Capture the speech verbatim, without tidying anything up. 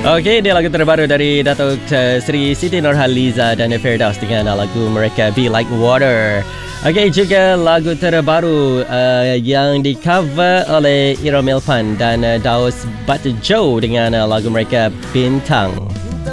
Okey, dia lagu terbaru dari Datuk uh, Seri Siti Nurhaliza dan Firdaus dengan uh, lagu mereka Be Like Water. Okey, juga lagu terbaru uh, yang di cover oleh Ira Milpan dan uh, Daus Batjo dengan uh, lagu mereka Bintang.